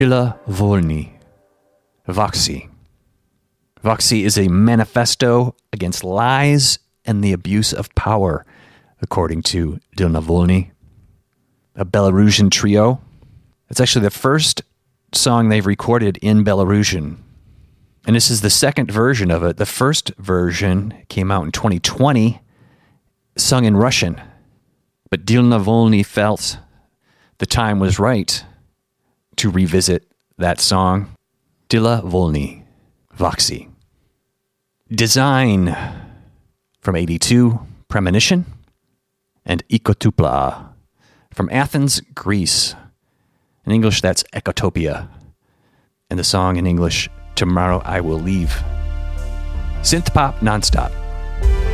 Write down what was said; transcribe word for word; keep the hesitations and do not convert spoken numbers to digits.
Dila Volny, Voxy. Voxy is a manifesto against lies and the abuse of power, according to Dila Volny, a Belarusian trio. It's actually the first song they've recorded in Belarusian. And this is the second version of it. The first version came out in twenty twenty, sung in Russian. But Dila Volny felt the time was right to revisit that song. Dila Volny, Voxy. Design from eighty-two, Premonition. And Ekotupla from Athens, Greece. In English, that's Ecotopia. And the song in English, Tomorrow I Will Leave. Synth pop nonstop.